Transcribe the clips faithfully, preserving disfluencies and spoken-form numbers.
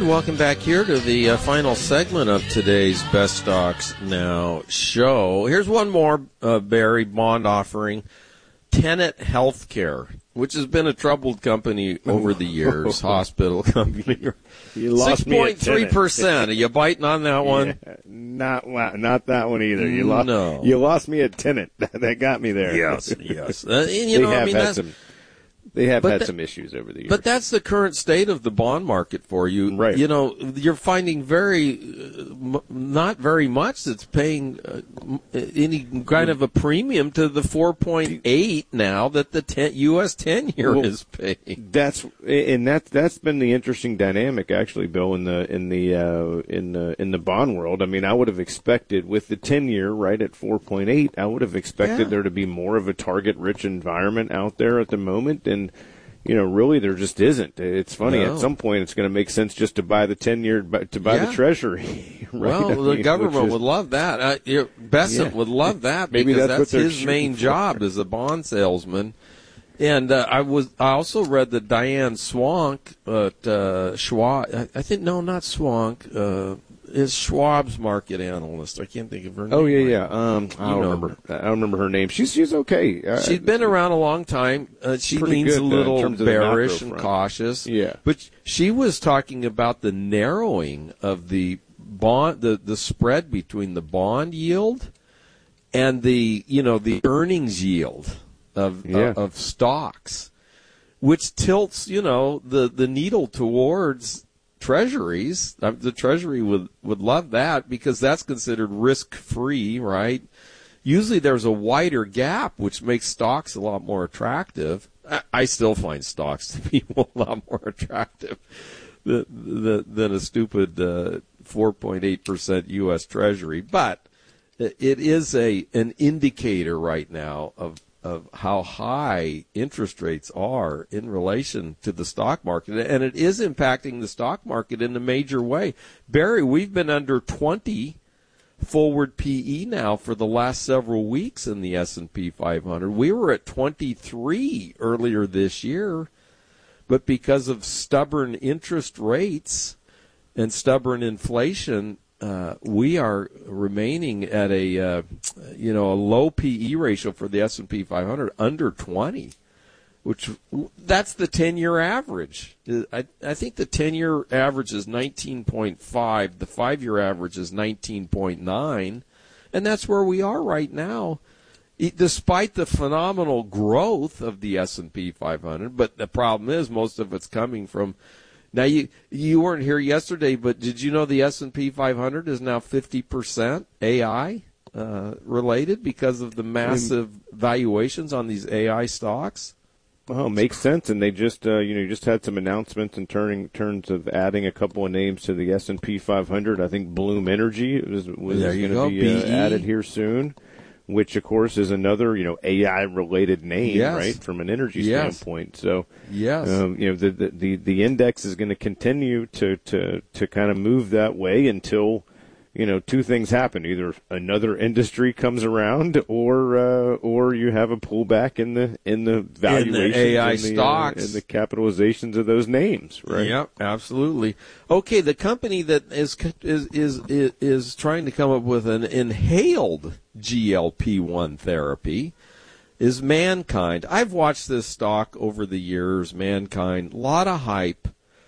And welcome back here to the uh, final segment of today's Best Stocks Now show. Here's one more, uh, Barry, bond offering. Tenet Healthcare, which has been a troubled company over the years, hospital company. You lost me at Tenet. six point three percent. Are you biting on that one? Yeah, not not that one either. You lost, no. You lost me at Tenet. That got me there. Yes, yes. Uh, and, you they know, have I mean, had that's, some. They have had that, some issues over the years. But that's the current state of the bond market for you. Right. You know, you're finding very, uh, m- not very much that's paying uh, m- any kind of a premium to the four point eight now that the ten, U S ten-year well, is paying. That's and that that's been the interesting dynamic, actually, Bill, in the in the uh, in the in the bond world. I mean, I would have expected with the ten-year right at four point eight, I would have expected Yeah. there to be more of a target-rich environment out there at the moment, and you know, really, there just isn't. It's funny. No. At some point, it's going to make sense just to buy the ten-year, to buy Yeah. the Treasury. Right? Well, I the mean, government which is- would love that. Uh, you- Bessent Yeah. would love that Maybe because that's what that's, they're his shooting main for. job as a bond salesman. And uh, I was I also read that Diane Swank at uh, Schwab. I, I think no, not Swank. Uh, is Schwab's market analyst. I can't think of her name. Oh yeah, right yeah. now. Um, I don't know remember. I don't remember her name. She's she's okay. Uh, She's been around a long time. Uh, she Pretty leans good, a uh, in little terms of the bearish macro and front. cautious. Yeah. But she was talking about the narrowing of the bond, the, the spread between the bond yield and the, you know, the earnings yield of Yeah. of, of stocks, which tilts, you know, the, the needle towards treasuries. Uh, The Treasury would, would love that because that's considered risk-free, right? Usually there's a wider gap, which makes stocks a lot more attractive. I, I still find stocks to be a lot more attractive than, than, than a stupid uh, four point eight percent U S Treasury. But it is a an indicator right now of of how high interest rates are in relation to the stock market. And it is impacting the stock market in a major way. Barry, we've been under twenty forward P E now for the last several weeks in the S and P five hundred. We were at twenty-three earlier this year, but because of stubborn interest rates and stubborn inflation, uh, we are remaining at a uh, you know a low P E ratio for the S and P five hundred, under twenty. Which that's the ten-year average. I, I think the ten-year average is nineteen point five. The five-year average is nineteen point nine. And that's where we are right now, despite the phenomenal growth of the S and P five hundred. But the problem is most of it's coming from – now, you you weren't here yesterday, but did you know the S and P five hundred is now fifty percent A I uh, related because of the massive valuations on these A I stocks? Well, makes sense, and they just uh, you know just had some announcements in turning terms of adding a couple of names to the S and P five hundred. I think Bloom Energy was was going to be uh, added here soon, which of course is another you know A I related name, yes. right, from an energy yes. standpoint. So yes, um, you know the, the the the index is going to continue to to to kind of move that way until. You know, two things happen: either another industry comes around, or uh, or you have a pullback in the in the valuations, in the A I in the, stocks, uh, and the capitalizations of those names, right? Yep, absolutely. Okay, the company that is is is is, is trying to come up with an inhaled G L P one therapy is Mankind. I've watched this stock over the years. Mankind, a lot of hype.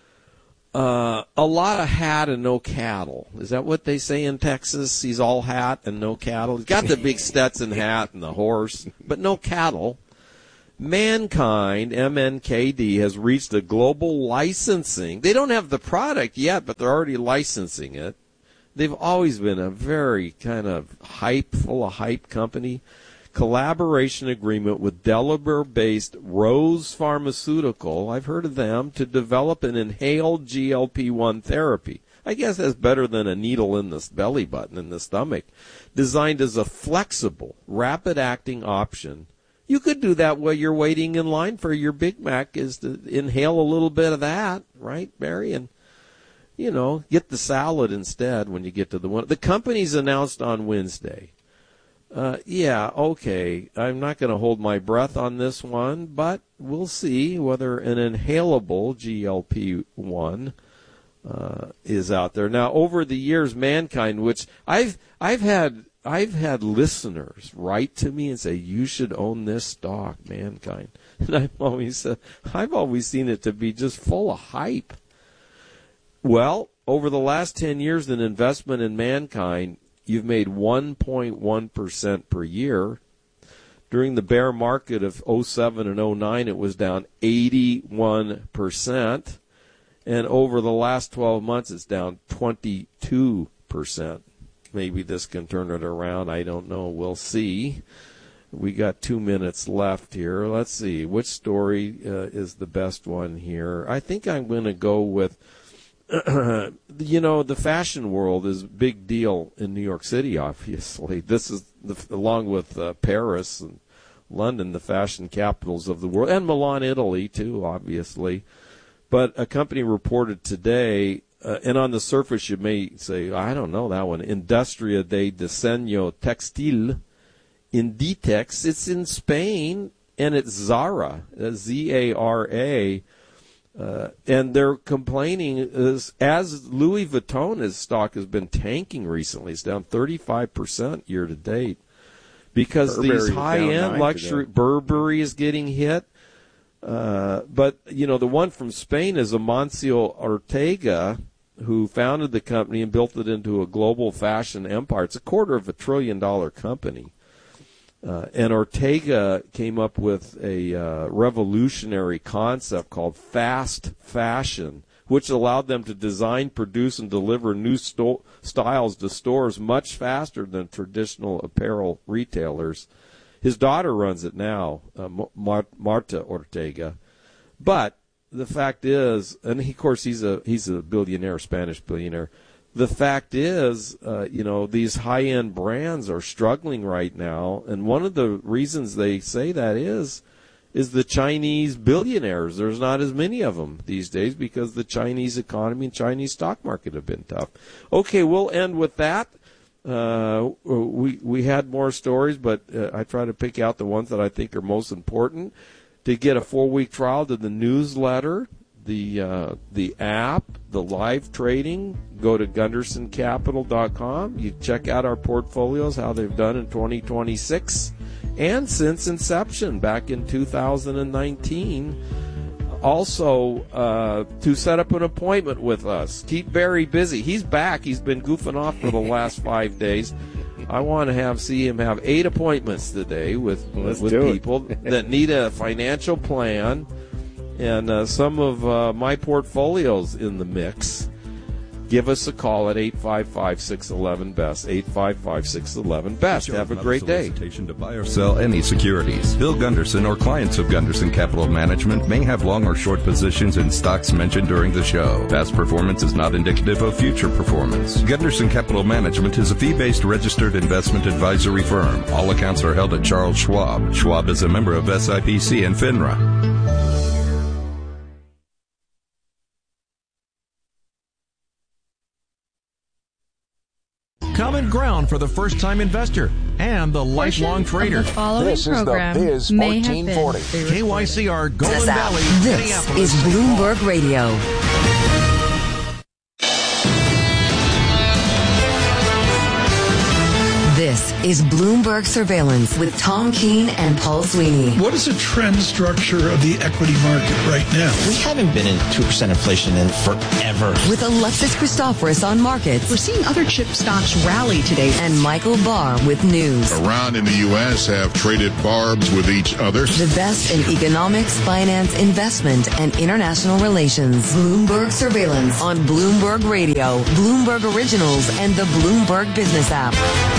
Uh, a lot of hat and no cattle. Is that what they say in Texas? He's all hat and no cattle. He's got the big Stetson hat and the horse, but no cattle. Mankind, M N K D, has reached a global licensing. They don't have the product yet, but they're already licensing it. They've always been a very kind of hype, full of hype company. Collaboration agreement with Delaware-based Rose Pharmaceutical, I've heard of them, to develop an inhaled G L P one therapy. I guess that's better than a needle in the belly button, in the stomach. Designed as a flexible, rapid-acting option. You could do that while you're waiting in line for your Big Mac, is to inhale a little bit of that, right, Barry? And, you know, get the salad instead when you get to the one. The company's announced on Wednesday. Uh, yeah, okay. I'm not going to hold my breath on this one, but we'll see whether an inhalable G L P one uh, is out there. Now, over the years, Mankind, which I've I've had I've had listeners write to me and say, you should own this stock, Mankind. And I've always uh, I've always seen it to be just full of hype. Well, over the last ten years, an investment in Mankind, you've made one point one percent per year. During the bear market of oh seven and oh nine, it was down eighty-one percent. And over the last twelve months, it's down twenty-two percent. Maybe this can turn it around. I don't know. We'll see. We got two minutes left here. Let's see. Which story uh, is the best one here? I think I'm going to go with, you know, the fashion world is a big deal in New York City, obviously. This is, the, along with uh, Paris and London, the fashion capitals of the world, and Milan, Italy, too, obviously. But a company reported today, uh, and on the surface you may say, I don't know that one, Industria de Diseño Textil, Inditex. It's in Spain, and it's Zara, Z A R A. Uh, and they're complaining, is, as Louis Vuitton's stock has been tanking recently. It's down thirty-five percent year to date. Because Burberry these high-end luxury, today. Burberry is getting hit. Uh, but, you know, the one from Spain is Amancio Ortega, who founded the company and built it into a global fashion empire. It's a quarter of a trillion dollar company. Uh, and Ortega came up with a uh, revolutionary concept called fast fashion, which allowed them to design, produce, and deliver new sto- styles to stores much faster than traditional apparel retailers. His daughter runs it now, uh, Mar- Marta Ortega. But the fact is, and he, of course he's a he's a billionaire, Spanish billionaire. The fact is, uh, you know, these high-end brands are struggling right now, and one of the reasons they say that is, is the Chinese billionaires. There's not as many of them these days because the Chinese economy and Chinese stock market have been tough. Okay, we'll end with that. Uh, we we had more stories, but uh, I try to pick out the ones that I think are most important. To get a four-week trial to the newsletter, the uh, the app, the live trading, go to Gunderson Capital dot com. You check out our portfolios, how they've done in twenty twenty-six, and since inception back in two thousand nineteen. Also, uh, to set up an appointment with us. Keep Barry busy. He's back. He's been goofing off for the last five days. I want to have see him have eight appointments today with Let's with people that need a financial plan, and uh, some of uh, my portfolios in the mix. Give us a call at eight five five, six one one, B E S T, eight five five, six one one, B E S T. Have a great day. To buy or sell any securities. Bill Gunderson or clients of Gunderson Capital Management may have long or short positions in stocks mentioned during the show. Past performance is not indicative of future performance. Gunderson Capital Management is a fee-based registered investment advisory firm. All accounts are held at Charles Schwab. Schwab is a member of S I P C and FINRA. Common ground for the first-time investor and the lifelong trader. The following this is the Biz fourteen forty. K Y C R Golden Valley, This is Bloomberg Radio. This is Bloomberg Surveillance with Tom Keene and Paul Sweeney. What is the trend structure of the equity market right now? We haven't been in two percent inflation in forever. With Alexis Christoforous on markets. We're seeing other chip stocks rally today. And Michael Barr with news. Around in the U S have traded barbs with each other. The best in economics, finance, investment, and international relations. Bloomberg Surveillance on Bloomberg Radio, Bloomberg Originals, and the Bloomberg Business app.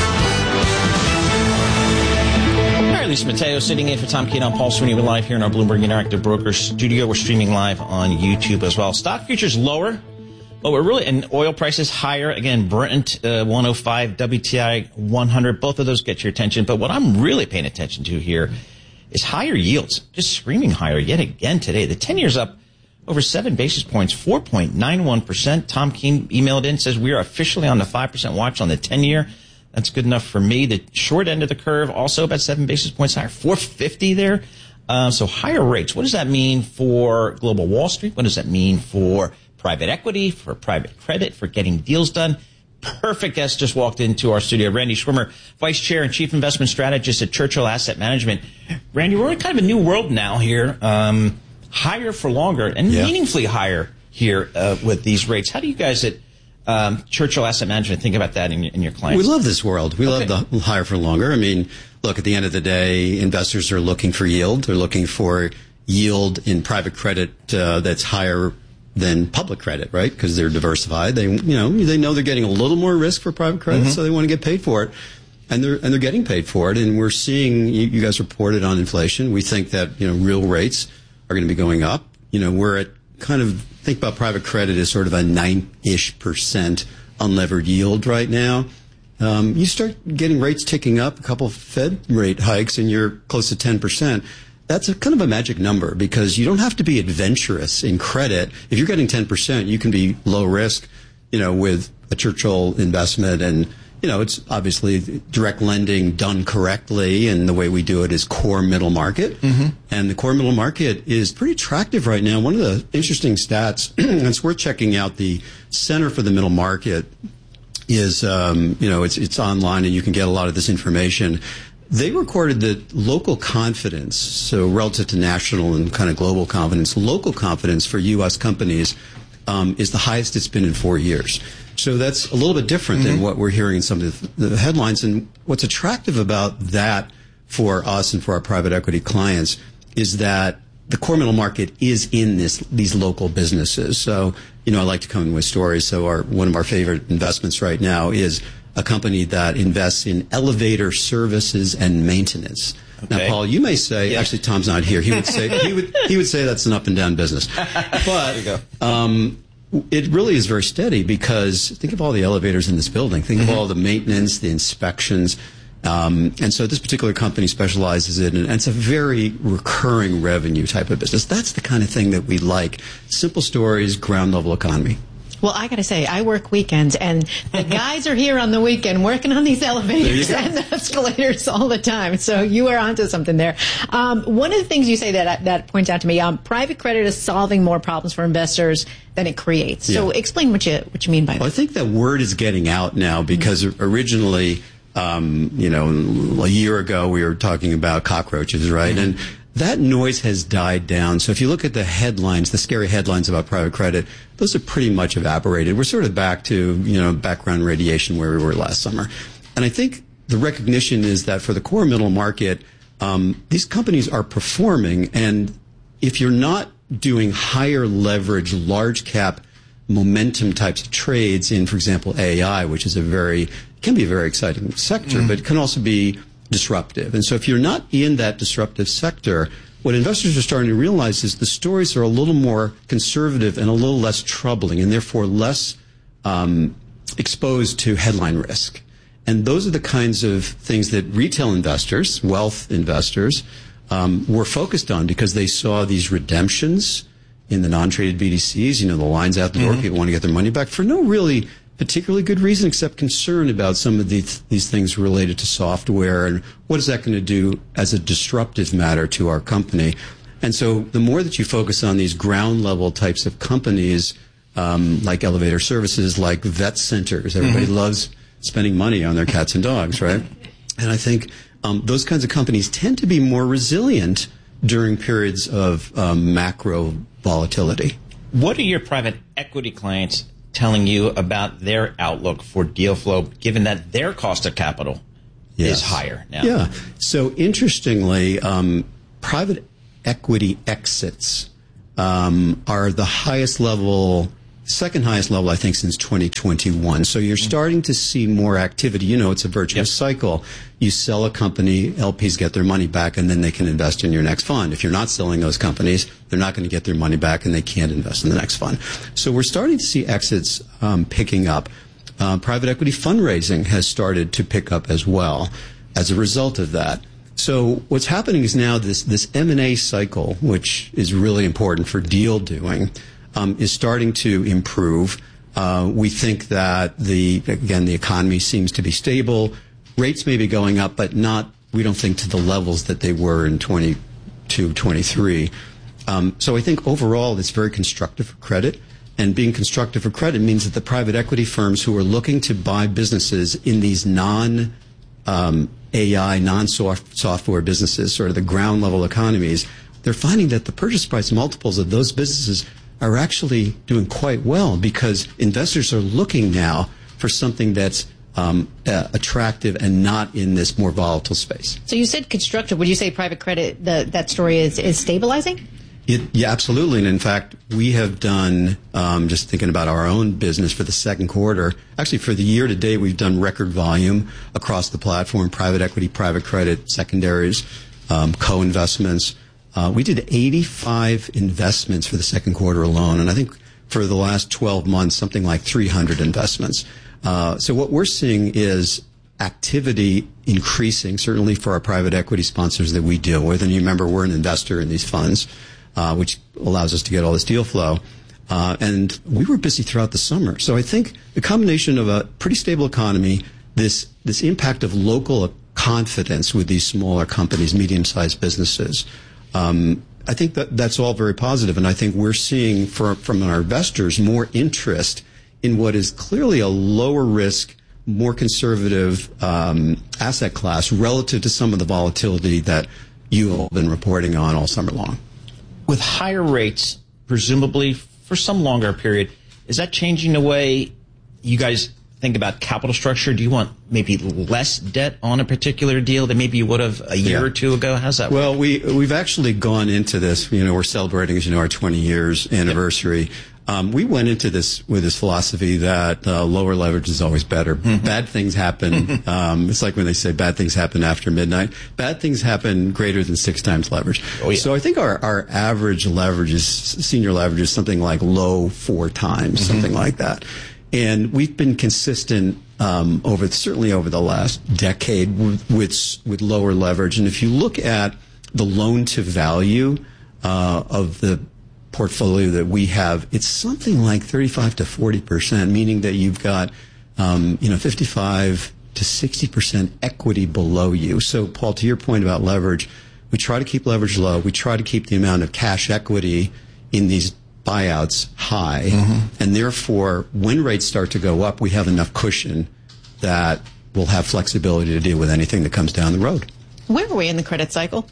Lisa Mateo sitting in for Tom Keene. I'm Paul Sweeney. We're live here in our Bloomberg Interactive Brokers studio. We're streaming live on YouTube as well. Stock futures lower, but we're really, and oil prices higher. Again, Brent uh, one oh five, W T I one hundred. Both of those get your attention. But what I'm really paying attention to here is higher yields, just screaming higher yet again today. The ten year's up over seven basis points, four point nine one percent. Tom Keene emailed in, says we are officially on the five percent watch on the ten year. That's good enough for me. The short end of the curve also about seven basis points higher, four fifty there. Uh, so higher rates. What does that mean for global Wall Street? What does that mean for private equity, for private credit, for getting deals done. Perfect guest just walked into our studio. Randy Schwimmer, Vice Chair and Chief Investment Strategist at Churchill Asset Management. Randy, we're in kind of a new world now here, um, higher for longer and yeah. meaningfully higher here uh, with these rates. How do you guys at um, Churchill Asset Management think about that in, in your clients? We love this world. We okay. love the higher for longer. I mean, look, at the end of the day, investors are looking for yield. They're looking for yield in private credit uh, that's higher than public credit, right? Because they're diversified. They, you know, they know they're getting a little more risk for private credit, mm-hmm. so they want to get paid for it, and they're and they're getting paid for it. And we're seeing, you, you guys reported on inflation. We think that you know real rates are going to be going up. You know, we're at kind of think about private credit as sort of a nine-ish percent unlevered yield right now. Um, you start getting rates ticking up, a couple Fed rate hikes, and you're close to ten percent. That's a kind of a magic number because you don't have to be adventurous in credit. If you're getting ten percent, you can be low risk, you know, with a Churchill investment. And, you know, it's obviously direct lending done correctly. And the way we do it is core middle market. Mm-hmm. And the core middle market is pretty attractive right now. One of the interesting stats, and it's worth checking out, the Center for the Middle Market is, um, you know, it's, it's online and you can get a lot of this information. They recorded that local confidence, so relative to national and kind of global confidence, local confidence for U S companies um, is the highest it's been in four years. So that's a little bit different mm-hmm. than what we're hearing in some of the, the headlines. And what's attractive about that for us and for our private equity clients is that the core middle market is in this these local businesses. So, you know, I like to come in with stories. So our one of our favorite investments right now is a company that invests in elevator services and maintenance. Okay. Now, Paul, you may say, yeah. actually, Tom's not here. He would say he would he would say that's an up and down business, but um, it really is very steady because think of all the elevators in this building. Think mm-hmm. of all the maintenance, the inspections, um, and so this particular company specializes in, and it's a very recurring revenue type of business. That's the kind of thing that we like. Simple stories, ground level economy. Well, I got to say, I work weekends, and the guys are here on the weekend working on these elevators and escalators all the time. So you are onto something there. Um, one of the things you say that that points out to me, um, private credit is solving more problems for investors than it creates. Yeah. So explain what you what you mean by that. Well, I think that word is getting out now because mm-hmm. originally, um, you know, a year ago we were talking about cockroaches, right? Mm-hmm. And that noise has died down. So if you look at the headlines, the scary headlines about private credit, those are pretty much evaporated. We're sort of back to, you know, background radiation where we were last summer. And I think the recognition is that for the core middle market, um, these companies are performing. And if you're not doing higher leverage, large cap momentum types of trades in, for example, A I, which is a very, can be a very exciting sector, mm. but it can also be disruptive. And so if you're not in that disruptive sector, what investors are starting to realize is the stories are a little more conservative and a little less troubling and therefore less um, exposed to headline risk. And those are the kinds of things that retail investors, wealth investors, um, were focused on because they saw these redemptions in the non-traded B D Cs, you know, the lines out the door, mm-hmm. people want to get their money back for no really particularly good reason except concern about some of these, these things related to software and what is that going to do as a disruptive matter to our company. And so the more that you focus on these ground level types of companies, um, like elevator services, like vet centers, everybody mm-hmm. loves spending money on their cats and dogs, right? And I think um, those kinds of companies tend to be more resilient during periods of um, macro volatility. What are your private equity clients telling you about their outlook for deal flow, given that their cost of capital yes. is higher now? Yeah. So interestingly, um, private equity exits um, are the highest level, second highest level, I think, since twenty twenty-one. So you're starting to see more activity. You know, it's a virtuous yep. cycle. You sell a company, L Ps get their money back, and then they can invest in your next fund. If you're not selling those companies, they're not going to get their money back, and they can't invest in the next fund. So we're starting to see exits um, picking up. Uh, private equity fundraising has started to pick up as well as a result of that. So what's happening is now this, this M and A cycle, which is really important for deal doing, um, is starting to improve. Uh, we think that the, again, the economy seems to be stable. Rates may be going up, but not, we don't think, to the levels that they were in twenty-two, twenty-three. Um, so I think overall it's very constructive for credit. And being constructive for credit means that the private equity firms who are looking to buy businesses in these non um, A I, non-software businesses, sort of the ground level economies, they're finding that the purchase price multiples of those businesses are actually doing quite well because investors are looking now for something that's um, uh, attractive and not in this more volatile space. So you said constructive. Would you say private credit, the, that story is, is stabilizing? It, yeah, absolutely. And in fact, we have done, um, just thinking about our own business for the second quarter, actually for the year to date, we've done record volume across the platform, private equity, private credit, secondaries, um, co-investments. Uh, we did eighty-five investments for the second quarter alone. And I think for the last twelve months, something like three hundred investments. Uh, so what we're seeing is activity increasing, certainly for our private equity sponsors that we deal with. And you remember, we're an investor in these funds. Uh, which allows us to get all this deal flow. Uh, and we were busy throughout the summer. So I think the combination of a pretty stable economy, this this impact of local confidence with these smaller companies, medium-sized businesses, um, I think that that's all very positive. And I think we're seeing for, from our investors more interest in what is clearly a lower risk, more conservative um, asset class relative to some of the volatility that you all have been reporting on all summer long. With higher rates, presumably for some longer period, is that changing the way you guys think about capital structure? Do you want maybe less debt on a particular deal than maybe you would have a year yeah. or two ago? How's that work? Well, we, we've actually gone into this. You know, we're celebrating, as you know, our twenty years anniversary. Yep. Um, we went into this with this philosophy that uh, lower leverage is always better. Mm-hmm. Bad things happen. um, it's like when they say bad things happen after midnight. Bad things happen greater than six times leverage. Oh, yeah. So I think our, our average leverage is, senior leverage is something like low four times, mm-hmm. something like that. And we've been consistent um, over certainly over the last decade with, with with lower leverage. And if you look at the loan to value uh, of the portfolio that we have, it's something like thirty-five to forty percent, meaning that you've got, um, you know, fifty-five to sixty percent equity below you. So, Paul, to your point about leverage, we try to keep leverage low. We try to keep the amount of cash equity in these buyouts high. Mm-hmm. And therefore, when rates start to go up, we have enough cushion that we'll have flexibility to deal with anything that comes down the road. Where are we in the credit cycle?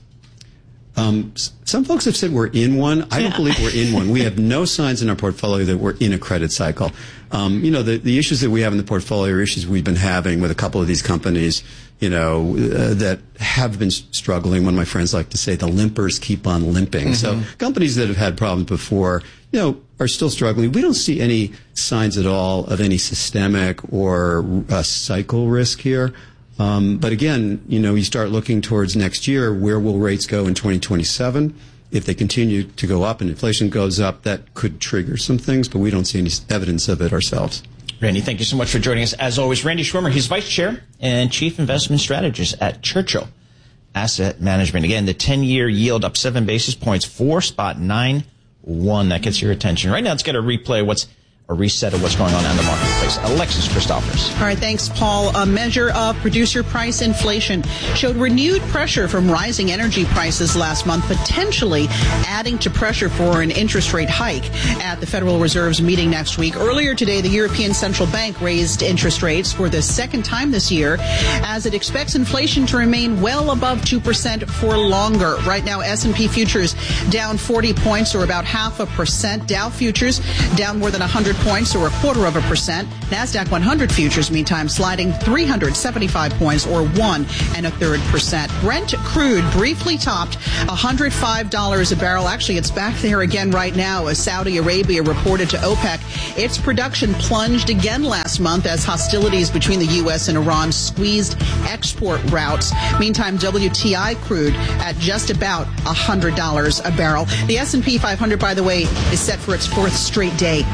Um, some folks have said we're in one. I yeah. don't believe we're in one. We have no signs in our portfolio that we're in a credit cycle. Um, you know, the, the issues that we have in the portfolio are issues we've been having with a couple of these companies, you know, uh, that have been struggling. One of my friends like to say the limpers keep on limping. Mm-hmm. So companies that have had problems before, you know, are still struggling. We don't see any signs at all of any systemic or uh, cycle risk here. Um, but again, you know, you start looking towards next year, where will rates go in twenty twenty-seven? If they continue to go up and inflation goes up, that could trigger some things, but we don't see any evidence of it ourselves. Randy, thank you so much for joining us. As always, Randy Schwimmer, he's Vice Chair and Chief Investment Strategist at Churchill Asset Management. Again, the ten-year yield up seven basis points, four spot nine one. That gets your attention. Right now, let's get a replay of what's a reset of what's going on in the marketplace. Alexis Christophers. All right, thanks, Paul. A measure of producer price inflation showed renewed pressure from rising energy prices last month, potentially adding to pressure for an interest rate hike at the Federal Reserve's meeting next week. Earlier today, the European Central Bank raised interest rates for the second time this year as it expects inflation to remain well above two percent for longer. Right now, S and P futures down forty points, or about half a percent. Dow futures down more than one hundred points, or a quarter of a percent. NASDAQ one hundred futures, meantime, sliding three hundred seventy-five points, or one and a third percent. Brent crude briefly topped one hundred five dollars a barrel. Actually, it's back there again right now as Saudi Arabia reported to OPEC its production plunged again last month as hostilities between the U S and Iran squeezed export routes. Meantime, W T I crude at just about one hundred dollars a barrel. The S and P five hundred, by the way, is set for its fourth straight day of loss.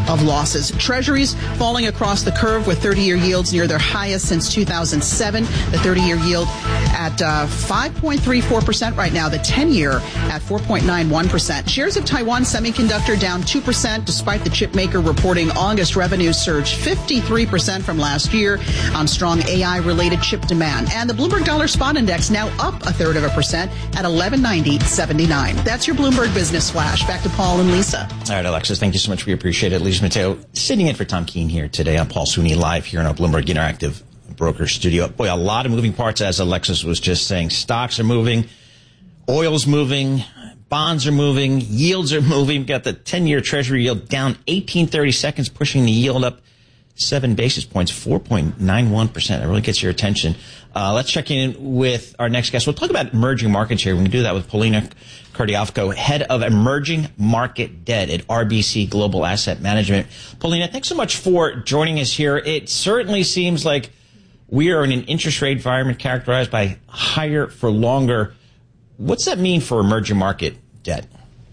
losses. Treasuries falling across the curve with thirty-year yields near their highest since two thousand seven. The thirty-year yield at uh, five point three four percent right now. The ten-year at four point nine one percent. Shares of Taiwan Semiconductor down two percent despite the chip maker reporting August revenues surged fifty-three percent from last year on strong A I-related chip demand. And the Bloomberg Dollar Spot Index now up a third of a percent at eleven ninety seventy-nine. That's your Bloomberg Business Flash. Back to Paul and Lisa. All right, Alexis, thank you so much. We appreciate it. Lisa Mateo sitting in for Tom Keene here today. I'm Paul Sweeney live here in our Bloomberg Interactive Broker Studio. Boy, a lot of moving parts, as Alexis was just saying. Stocks are moving, oil's moving, bonds are moving, yields are moving. We've got the ten-year Treasury yield down eighteen thirty seconds, pushing the yield up seven basis points, four point nine one percent. That really gets your attention. Uh, let's check in with our next guest. We'll talk about emerging markets here. We can do that with Paulina Cardiofko, head of emerging market debt at R B C Global Asset Management. Paulina, thanks so much for joining us here. It certainly seems like we are in an interest rate environment characterized by higher for longer. What's that mean for emerging market debt?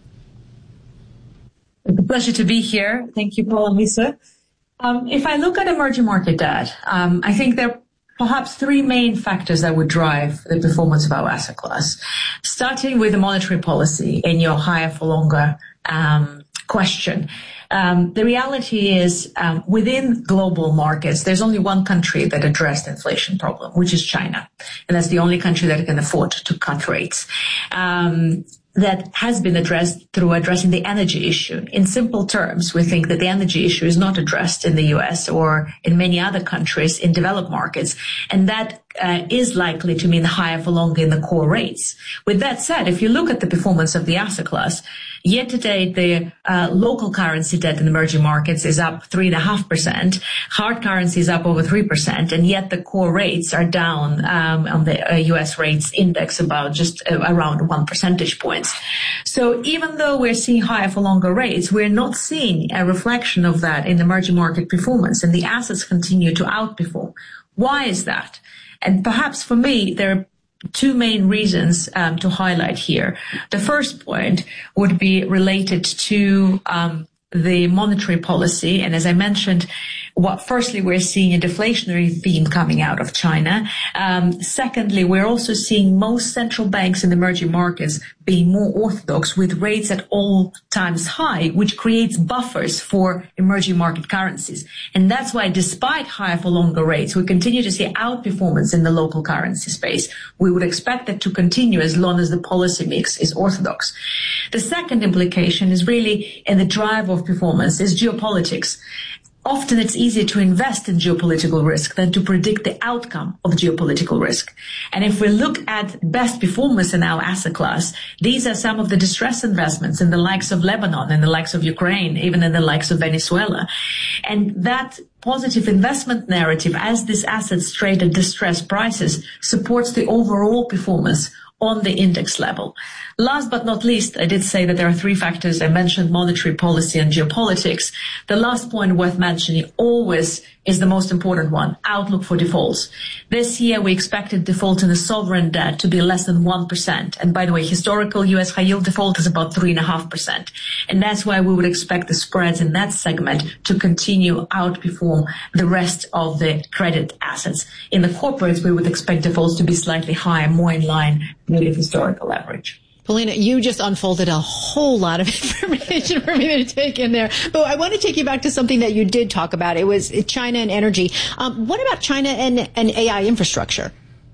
It's a pleasure to be here. Thank you, Paul and Lisa. Um, if I look at emerging market debt, um, I think there are perhaps three main factors that would drive the performance of our asset class. Starting with the monetary policy in your higher for longer um, question. Um, the reality is, um, within global markets, there's only one country that addressed the inflation problem, which is China. And that's the only country that can afford to cut rates. Um, that has been addressed through addressing the energy issue. In simple terms, we think that the energy issue is not addressed in the U S or in many other countries in developed markets. And that uh, is likely to mean higher for longer in the core rates. With that said, if you look at the performance of the asset class, year to date, the uh, local currency debt in emerging markets is up three point five percent. Hard currency is up over three percent. And yet the core rates are down um, on the uh, U S rates index about just uh, around one percentage point. So even though we're seeing higher for longer rates, we're not seeing a reflection of that in emerging market performance, and the assets continue to outperform. Why is that? And perhaps for me, there are two main reasons um, to highlight here. The first point would be related to um, the monetary policy. And as I mentioned, what, firstly, we're seeing a deflationary theme coming out of China. Um, secondly, we're also seeing most central banks in emerging markets being more orthodox with rates at all times high, which creates buffers for emerging market currencies. And that's why, despite higher for longer rates, we continue to see outperformance in the local currency space. We would expect that to continue as long as the policy mix is orthodox. The second implication is really in the drive of performance is geopolitics. Often it's easier to invest in geopolitical risk than to predict the outcome of geopolitical risk. And if we look at best performers in our asset class, these are some of the distressed investments in the likes of Lebanon, in the likes of Ukraine, even in the likes of Venezuela. And that positive investment narrative, as these assets trade at distressed prices, supports the overall performance on the index level. Last but not least, I did say that there are three factors. I mentioned monetary policy and geopolitics. The last point worth mentioning always is the most important one, outlook for defaults. This year, we expected default in the sovereign debt to be less than one percent. And by the way, historical U S high yield default is about three point five percent. And that's why we would expect the spreads in that segment to continue outperform the rest of the credit assets. In the corporates, we would expect defaults to be slightly higher, more in line with the historical average. Paulina, you just unfolded a whole lot of information for me to take in there. But I want to take you back to something that you did talk about. It was China and energy. Um, what about China and, and A I infrastructure?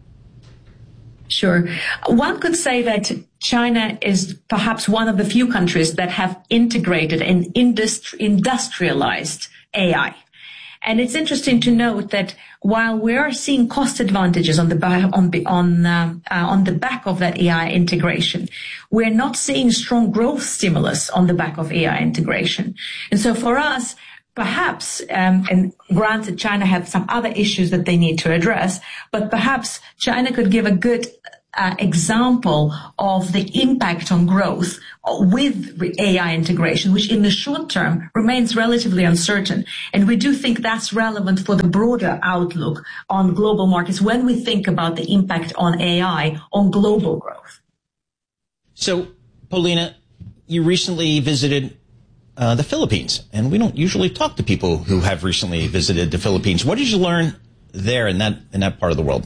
Sure. One could say that China is perhaps one of the few countries that have integrated and industri- industrialized A I. And it's interesting to note that while we are seeing cost advantages on the back, on the, on, um, uh, on the back of that A I integration, we're not seeing strong growth stimulus on the back of A I integration. And so for us, perhaps, um, and granted, China have some other issues that they need to address, but perhaps China could give a good Uh, example of the impact on growth with A I integration, which in the short term remains relatively uncertain. And we do think that's relevant for the broader outlook on global markets when we think about the impact on A I on global growth. So, Paulina, you recently visited uh, the Philippines. And we don't usually talk to people who have recently visited the Philippines. What did you learn there in that in that part of the world?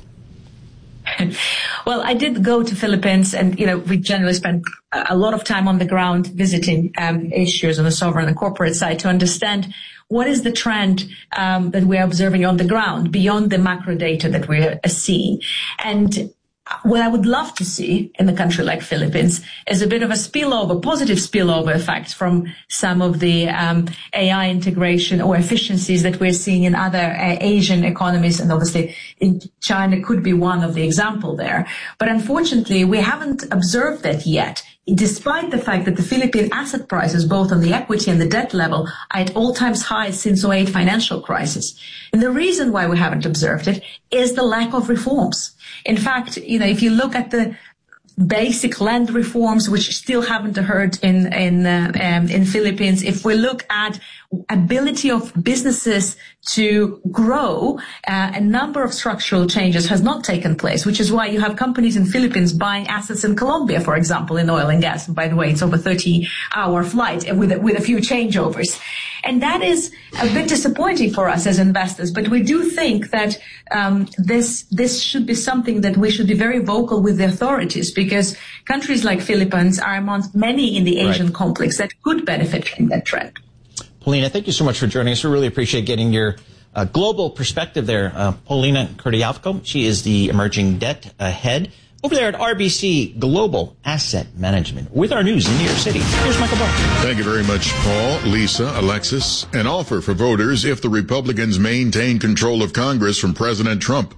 Well, I did go to Philippines, and, you know, we generally spend a lot of time on the ground visiting um, issues on the sovereign and corporate side to understand what is the trend um, that we're observing on the ground beyond the macro data that we're seeing. And what I would love to see in a country like Philippines is a bit of a spillover, positive spillover effect from some of the um, A I integration or efficiencies that we're seeing in other uh, Asian economies, and obviously in China could be one of the example there. But unfortunately, we haven't observed that yet, despite the fact that the Philippine asset prices, both on the equity and the debt level, are at all-time highs since the oh eight financial crisis. And the reason why we haven't observed it is the lack of reforms. In fact, you know, if you look at the basic land reforms, which still haven't heard in in uh, um, in Philippines, if we look at ability of businesses to grow, uh, a number of structural changes has not taken place, which is why you have companies in Philippines buying assets in Colombia, for example, in oil and gas. And by the way, it's over thirty hour flight with with a few changeovers. And that is a bit disappointing for us as investors, but we do think that um, this this should be something that we should be very vocal with the authorities, because countries like Philippines are amongst many in the Asian right. complex that could benefit from that trend. Paulina, thank you so much for joining us. We really appreciate getting your uh, global perspective there. Uh, Paulina Kurdyavko, she is the emerging debt uh, head over there at R B C Global Asset Management with our news in New York City. Here's Michael Barr. Thank you very much, Paul, Lisa, Alexis. An offer for voters if the Republicans maintain control of Congress from President Trump.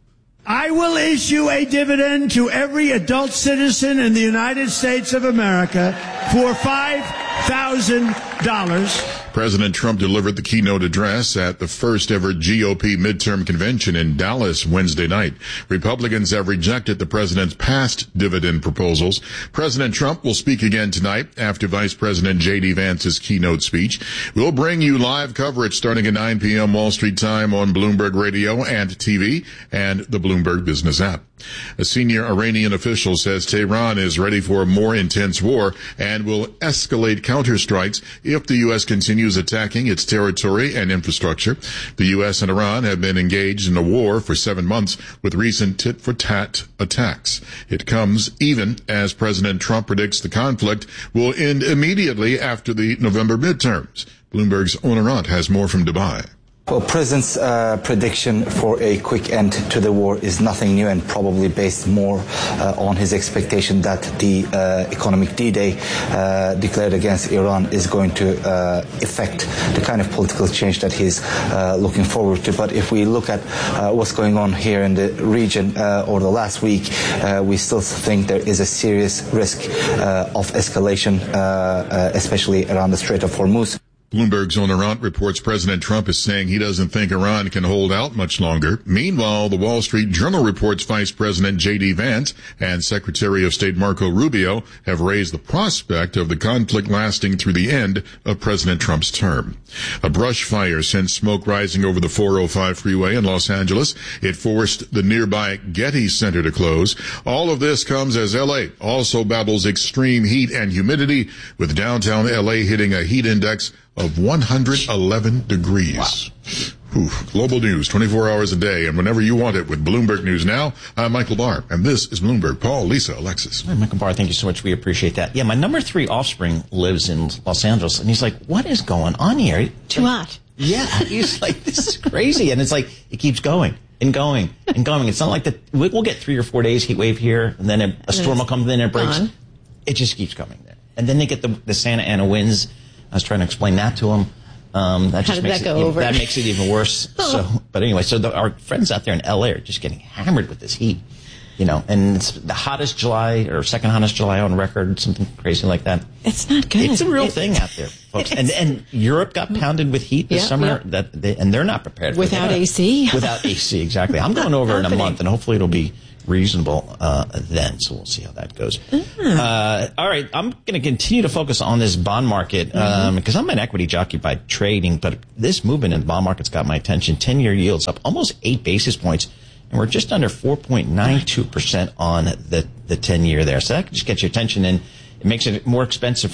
I will issue a dividend to every adult citizen in the United States of America for five thousand dollars. President Trump delivered the keynote address at the first ever G O P midterm convention in Dallas Wednesday night. Republicans have rejected the president's past dividend proposals. President Trump will speak again tonight after Vice President J D Vance's keynote speech. We'll bring you live coverage starting at nine p.m. Wall Street time on Bloomberg Radio and T V and the Bloomberg Business app. A senior Iranian official says Tehran is ready for a more intense war and will escalate counterstrikes if the U S continues attacking its territory and infrastructure. The U S and Iran have been engaged in a war for seven months with recent tit-for-tat attacks. It comes even as President Trump predicts the conflict will end immediately after the November midterms. Bloomberg's Owen Arant has more from Dubai. Well, President's uh, prediction for a quick end to the war is nothing new and probably based more uh, on his expectation that the uh, economic D-Day uh, declared against Iran is going to uh, affect the kind of political change that he's uh, looking forward to. But if we look at uh, what's going on here in the region uh, over the last week, uh, we still think there is a serious risk uh, of escalation, uh, uh, especially around the Strait of Hormuz. Bloomberg's Owen Arant reports President Trump is saying he doesn't think Iran can hold out much longer. Meanwhile, the Wall Street Journal reports Vice President J D Vance and Secretary of State Marco Rubio have raised the prospect of the conflict lasting through the end of President Trump's term. A brush fire sent smoke rising over the four oh five freeway in Los Angeles. It forced the nearby Getty Center to close. All of this comes as L A also battles extreme heat and humidity, with downtown L A hitting a heat index of one hundred eleven degrees. Wow. Ooh, global news, twenty-four hours a day, and whenever you want it with Bloomberg News Now. I'm Michael Barr, and this is Bloomberg. Paul, Lisa, Alexis. Hi, Michael Barr, thank you so much. We appreciate that. Yeah, my number three offspring lives in Los Angeles, and he's like, what is going on here? Too hot. Yeah, he's like, this is crazy. And it's like, it keeps going and going and going. It's not like that. We'll get three or four days heat wave here, and then a, a storm will come in and it breaks. Gone. It just keeps coming there. And then they get the, the Santa Ana winds. I was trying to explain that to him. Um, that How just did makes that go it, over? That makes it even worse. So, but anyway, so the, our friends out there in L A are just getting hammered with this heat, you know, and it's the hottest July or second hottest July on record, something crazy like that. It's not good. It's a real it, thing out there, folks. And and Europe got pounded with heat this yeah, summer, yeah. that they, and they're not prepared for without that. A C. Without A C, exactly. I'm going over in a month, and hopefully it'll be reasonable uh, then, so we'll see how that goes. Mm. Uh, all right, I'm going to continue to focus on this bond market um, because mm-hmm. I'm an equity jockey by trading, but this movement in the bond market's got my attention. ten-year yields up almost eight basis points, and we're just under four point nine two percent on the, the ten-year there. So that can just get your attention, and it makes it more expensive for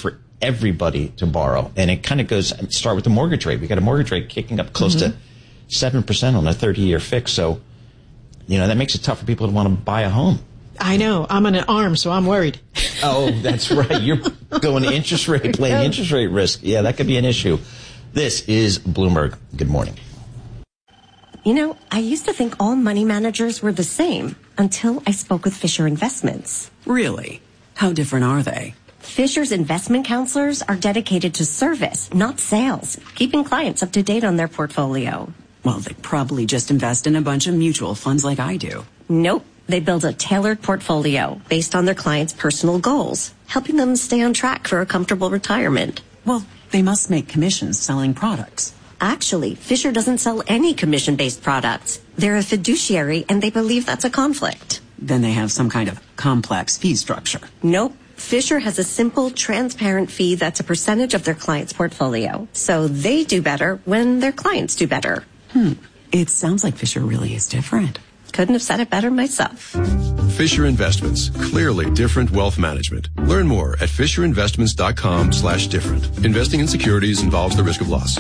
everybody to borrow. And it kind of goes, start with the mortgage rate. We got a mortgage rate kicking up close mm-hmm. to seven percent on a thirty-year fix. So, you know, that makes it tough for people to want to buy a home. I know. I'm on an arm, so I'm worried. Oh, that's right. You're going interest rate, playing interest rate risk. Yeah, that could be an issue. This is Bloomberg. Good morning. You know, I used to think all money managers were the same until I spoke with Fisher Investments. Really? How different are they? Fisher's investment counselors are dedicated to service, not sales, keeping clients up to date on their portfolio. Well, they probably just invest in a bunch of mutual funds like I do. Nope. They build a tailored portfolio based on their clients' personal goals, helping them stay on track for a comfortable retirement. Well, they must make commissions selling products. Actually, Fisher doesn't sell any commission-based products. They're a fiduciary, and they believe that's a conflict. Then they have some kind of complex fee structure. Nope. Fisher has a simple, transparent fee that's a percentage of their client's portfolio. So they do better when their clients do better. Hmm. It sounds like Fisher really is different. Couldn't have said it better myself. Fisher Investments. Clearly different wealth management. Learn more at fisherinvestments.com slash different. Investing in securities involves the risk of loss.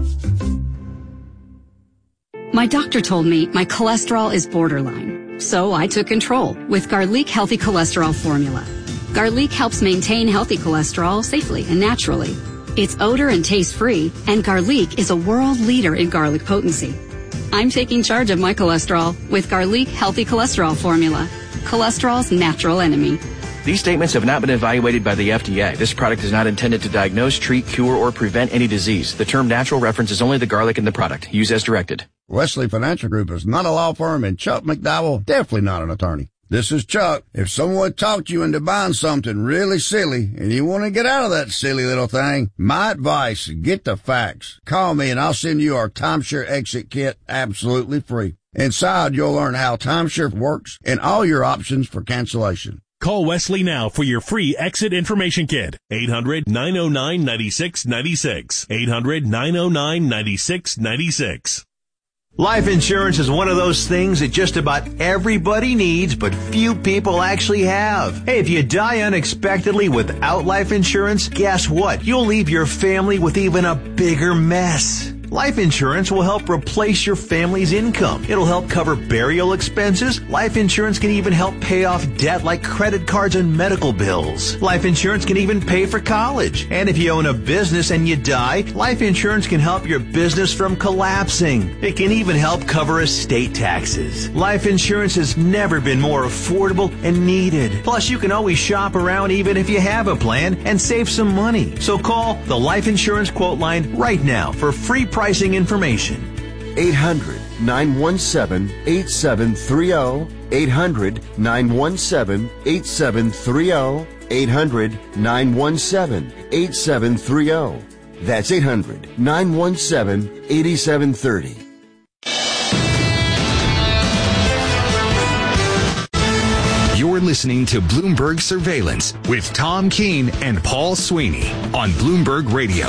My doctor told me my cholesterol is borderline. So I took control with Garlic Healthy Cholesterol Formula. Garlic helps maintain healthy cholesterol safely and naturally. It's odor and taste free, and Garlic is a world leader in garlic potency. I'm taking charge of my cholesterol with Garlic Healthy Cholesterol Formula, cholesterol's natural enemy. These statements have not been evaluated by the F D A. This product is not intended to diagnose, treat, cure, or prevent any disease. The term natural references only the garlic in the product. Use as directed. Wesley Financial Group is not a law firm, and Chuck McDowell definitely not an attorney. This is Chuck. If someone talked you into buying something really silly and you want to get out of that silly little thing, my advice, get the facts. Call me and I'll send you our timeshare exit kit absolutely free. Inside, you'll learn how timeshare works and all your options for cancellation. Call Wesley now for your free exit information kit. eight hundred, nine oh nine, nine six nine six. eight hundred, nine oh nine, nine six nine six. Life insurance is one of those things that just about everybody needs, but few people actually have. Hey, if you die unexpectedly without life insurance, guess what? You'll leave your family with even a bigger mess. Life insurance will help replace your family's income. It'll help cover burial expenses. Life insurance can even help pay off debt like credit cards and medical bills. Life insurance can even pay for college. And if you own a business and you die, life insurance can help your business from collapsing. It can even help cover estate taxes. Life insurance has never been more affordable and needed. Plus, you can always shop around even if you have a plan and save some money. So call the Life Insurance Quote Line right now for free pricing information. eight hundred, nine one seven, eight seven three zero. eight hundred, nine one seven, eight seven three zero. eight hundred, nine one seven, eight seven three zero. That's eight hundred, nine one seven, eight seven three zero. You're listening to Bloomberg Surveillance with Tom Keene and Paul Sweeney on Bloomberg Radio.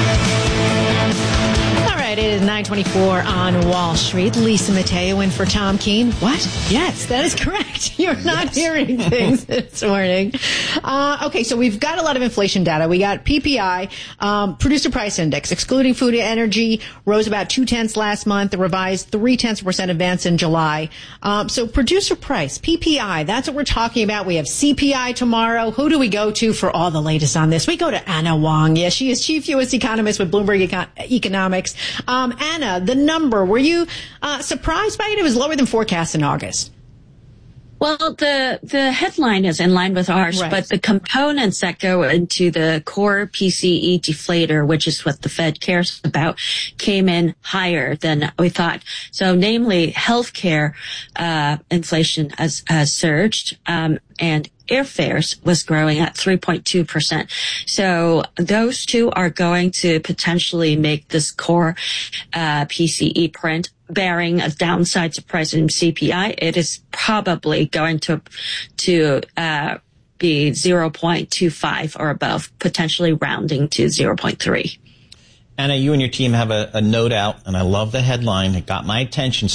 It is nine twenty-four on Wall Street. Lisa Mateo in for Tom Keene. What? Yes, that is correct. You're not yes. hearing things this morning. Uh, okay, so we've got a lot of inflation data. We got P P I, um, Producer Price Index, excluding food and energy, rose about two-tenths last month, the revised three-tenths percent advance in July. Um, so Producer Price, P P I, that's what we're talking about. We have C P I tomorrow. Who do we go to for all the latest on this? We go to Anna Wong. Yes, she is Chief U S Economist with Bloomberg Econ- Economics. Um, Anna, the number, were you uh, surprised by it? It was lower than forecast in August. Well, the the headline is in line with ours, right. But the components that go into the core P C E deflator, which is what the Fed cares about, came in higher than we thought. So, namely, healthcare uh, inflation has, has surged, um, and airfares was growing at three point two percent. So those two are going to potentially make this core uh, P C E print, bearing a downside surprise in C P I. It is probably going to to uh, be zero point two five or above, potentially rounding to zero point three. Anna, you and your team have a, a note out, and I love the headline. It got my attention.